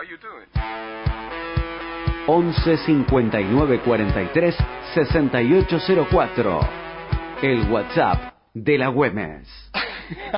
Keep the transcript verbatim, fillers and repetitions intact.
once cincuenta y nueve cuarenta y tres sesenta y ocho cero cuatro. El WhatsApp de la Güemes.